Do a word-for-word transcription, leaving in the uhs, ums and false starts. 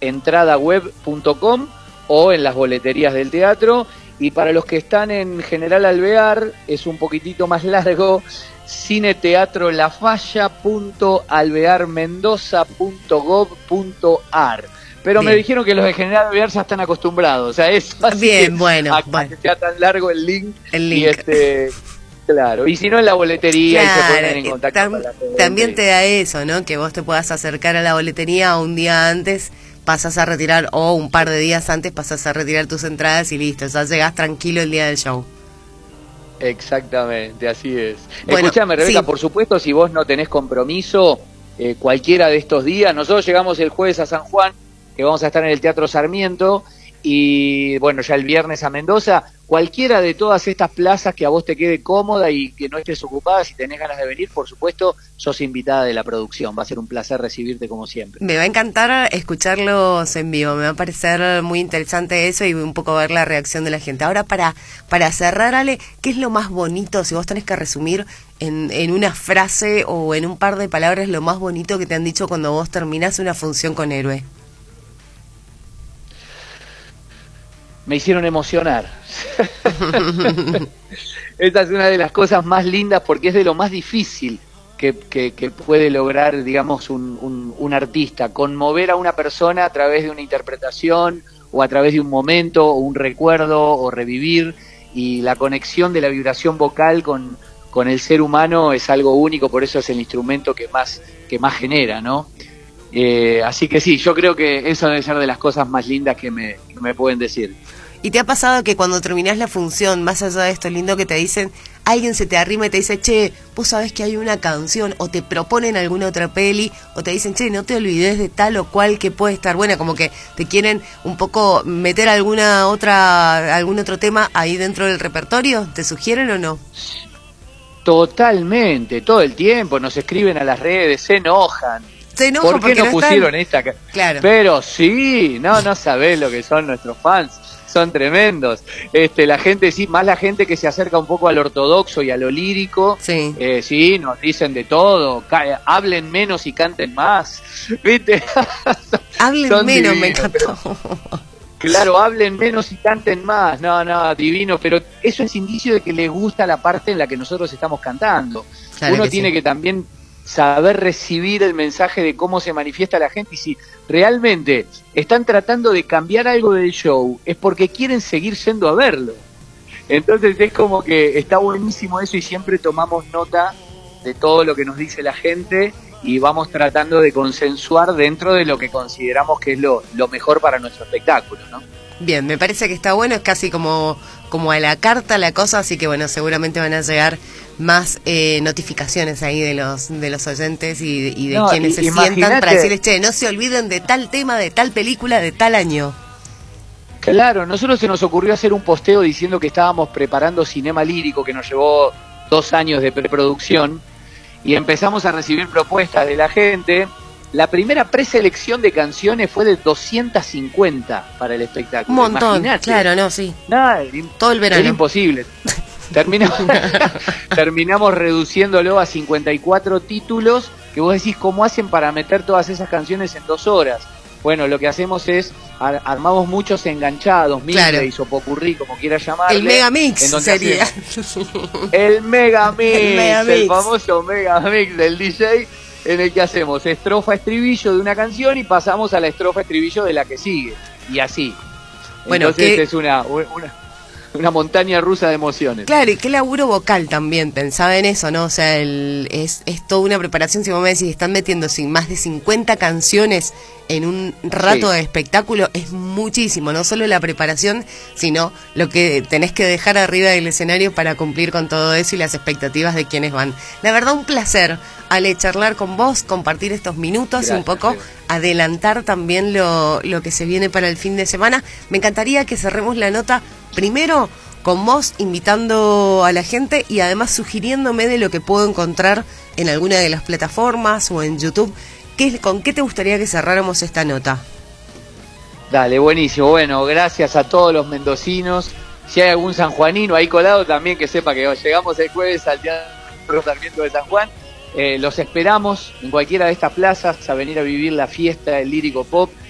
entradaweb punto com o en las boleterías del teatro. Y para los que están en General Alvear, es un poquitito más largo, cineteatrolafalla punto alvear mendoza punto gov punto ar. Pero bien, me dijeron que los de General Alvear ya están acostumbrados, o sea, es así. Bien, bueno, a, bueno. a que sea tan largo el link. El link. Y este, claro, y si no en la boletería, claro, y se ponen en contacto tam, con la gente. También te da eso, ¿no? Que vos te puedas acercar a la boletería un día antes, pasas a retirar, o un par de días antes pasas a retirar tus entradas y listo, ya llegás tranquilo el día del show. Exactamente, así es. Bueno, escúchame, Rebeca, sí. por supuesto, si vos no tenés compromiso, eh, cualquiera de estos días, nosotros llegamos el jueves a San Juan, que vamos a estar en el Teatro Sarmiento, y bueno, ya el viernes a Mendoza. Cualquiera de todas estas plazas que a vos te quede cómoda y que no estés ocupada, si tenés ganas de venir, por supuesto, sos invitada de la producción. Va a ser un placer recibirte como siempre. Me va a encantar escucharlos en vivo, me va a parecer muy interesante eso y un poco ver la reacción de la gente. Ahora, para, para cerrar, Ale, ¿qué es lo más bonito, si vos tenés que resumir en, en una frase o en un par de palabras, lo más bonito que te han dicho cuando vos terminás una función con Héroe? Me hicieron emocionar. Esta es una de las cosas más lindas porque es de lo más difícil que, que, que puede lograr, digamos, un, un, un artista. Conmover a una persona a través de una interpretación o a través de un momento o un recuerdo o revivir. Y la conexión de la vibración vocal con, con el ser humano es algo único, por eso es el instrumento que más, que más genera, ¿no? Eh, así que sí, yo creo que eso debe ser de las cosas más lindas que me, que me pueden decir. ¿Y te ha pasado que cuando terminás la función, más allá de esto lindo que te dicen, alguien se te arrima y te dice, che, vos sabés que hay una canción, o te proponen alguna otra peli, o te dicen, che, no te olvides de tal o cual que puede estar buena, como que te quieren un poco meter alguna otra, algún otro tema ahí dentro del repertorio? ¿Te sugieren o no? Totalmente, todo el tiempo, nos escriben a las redes, se enojan. Se enojan ¿Por qué no, no pusieron están? esta? Claro. Pero sí, no, no sabés lo que son nuestros fans, son tremendos. Este, la gente sí, más la gente que se acerca un poco al ortodoxo y a lo lírico, sí, eh, sí, nos dicen de todo, ca- hablen menos y canten más, ¿viste? Hablen Son menos, divinos, me encantó. pero, claro, hablen menos y canten más, no, no, divino, pero eso es indicio de que les gusta la parte en la que nosotros estamos cantando. Claro Uno que tiene sí. que también saber recibir el mensaje de cómo se manifiesta la gente, y si realmente están tratando de cambiar algo del show es porque quieren seguir yendo a verlo. Entonces es como que está buenísimo eso y siempre tomamos nota de todo lo que nos dice la gente y vamos tratando de consensuar dentro de lo que consideramos que es lo, lo mejor para nuestro espectáculo, ¿no? Bien, me parece que está bueno, es casi como, como a la carta la cosa, así que bueno, seguramente van a llegar más eh, notificaciones ahí de los de los oyentes y, y de no, quienes y, se imagínate, sientan para decirles, che, no se olviden de tal tema, de tal película, de tal año. Claro, nosotros se nos ocurrió hacer un posteo diciendo que estábamos preparando Cinema Lírico, que nos llevó dos años de preproducción, y empezamos a recibir propuestas de la gente. La primera preselección de canciones fue de doscientas cincuenta para el espectáculo. Un montón, Imaginate. claro, no, sí. Nada, todo el verano. Era imposible. Terminamos, terminamos reduciéndolo a cincuenta y cuatro títulos, que vos decís, ¿cómo hacen para meter todas esas canciones en dos horas? Bueno, lo que hacemos es, ar- armamos muchos enganchados, Claro. mixes o popurrí, como quieras llamarle. El megamix en donde sería. hacemos El megamix, El megamix. el famoso megamix del D J, en el que hacemos estrofa estribillo de una canción y pasamos a la estrofa estribillo de la que sigue, y así. Bueno, entonces que- es una, una una montaña rusa de emociones. Claro, y qué laburo vocal también, pensaba en eso, ¿no? O sea, el, es, es toda una preparación, si vos me decís, están metiendo sin más de cincuenta canciones en un rato Sí. de espectáculo, es muchísimo, no solo la preparación, sino lo que tenés que dejar arriba del escenario para cumplir con todo eso y las expectativas de quienes van. La verdad, un placer, Ale, charlar con vos, compartir estos minutos. Gracias, y un poco sí. adelantar también lo, lo que se viene para el fin de semana. Me encantaría que cerremos la nota primero con vos invitando a la gente y además sugiriéndome de lo que puedo encontrar en alguna de las plataformas o en YouTube. ¿Qué, ¿Con qué te gustaría que cerráramos esta nota? Dale, buenísimo. Bueno, gracias a todos los mendocinos. Si hay algún sanjuanino ahí colado, también que sepa que llegamos el jueves al Teatro Sarmiento de San Juan. Eh, los esperamos en cualquiera de estas plazas a venir a vivir la fiesta del lírico pop.